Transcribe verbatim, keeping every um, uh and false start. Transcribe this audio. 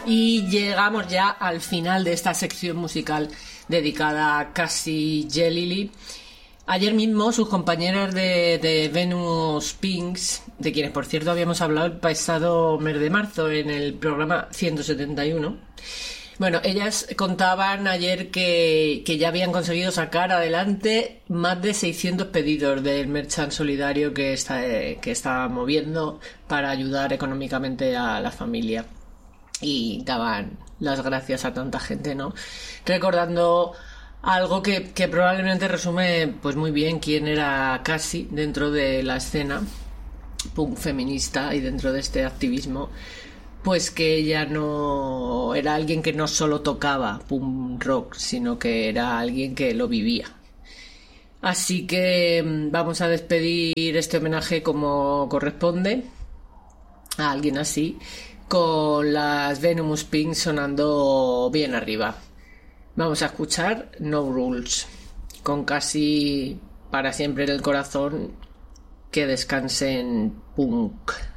Y llegamos ya al final de esta sección musical dedicada a Cassie Jalili. Ayer mismo sus compañeras de, de Venus Pinks, de quienes por cierto habíamos hablado el pasado mes de marzo en el programa ciento setenta y uno, bueno, ellas contaban ayer que, que ya habían conseguido sacar adelante más de seiscientos pedidos del merchant solidario que está, que está moviendo para ayudar económicamente a la familia. Y daban las gracias a tanta gente, ¿no? Recordando algo que, que probablemente resume pues muy bien quién era Cassie dentro de la escena punk feminista y dentro de este activismo, pues que ella no era alguien que no solo tocaba punk rock, sino que era alguien que lo vivía. Así que vamos a despedir este homenaje como corresponde a alguien así, con las Venomous Pink sonando bien arriba. Vamos a escuchar No Rules, con Cassie para siempre en el corazón. Que descansen punk.